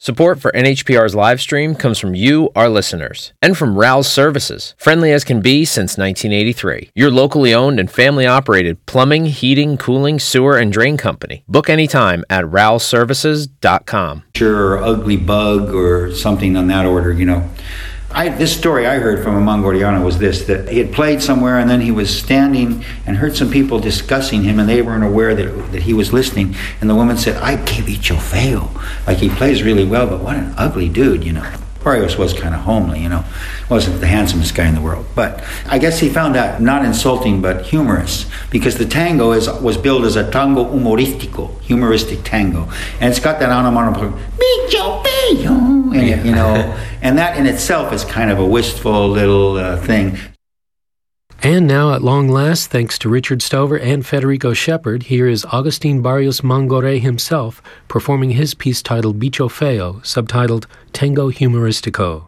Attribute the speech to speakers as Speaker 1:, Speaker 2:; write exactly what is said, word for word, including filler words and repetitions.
Speaker 1: Support for N H P R's live stream comes from you, our listeners, and from Rouse Services, friendly as can be since nineteen eighty-three. Your locally owned and family-operated plumbing, heating, cooling, sewer, and drain company. Book anytime at rouse services dot com.
Speaker 2: Sure, or ugly bug or something on that order, you know. I, this story I heard from a Mongoliano was this, that he had played somewhere and then he was standing and heard some people discussing him and they weren't aware that, that he was listening. And the woman said, "Ay, que bicho feo." Like, he plays really well, but what an ugly dude, you know. Barrios was kind of homely, you know. Wasn't the handsomest guy in the world. But I guess he found that not insulting, but humorous. Because the tango is was billed as a tango humorístico, humoristic tango. And it's got that onomatopoeia, bicho feo, and, yeah. you know. And that in itself is kind of a wistful little uh, thing.
Speaker 3: And now, at long last, thanks to Richard Stover and Federico Shepard, here is Agustin Barrios Mangoré himself performing his piece titled Bicho Feo, subtitled Tango Humoristico.